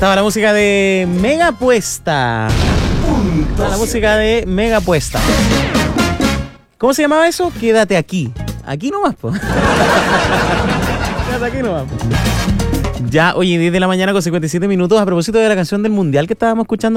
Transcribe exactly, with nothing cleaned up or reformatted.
estaba la música de Mega Puesta. La música de Mega Puesta. ¿Cómo se llamaba eso? Quédate aquí. Aquí nomás, po. Quédate aquí nomás, po. Ya, oye, diez de la mañana con cincuenta y siete minutos. A propósito de la canción del Mundial que estábamos escuchando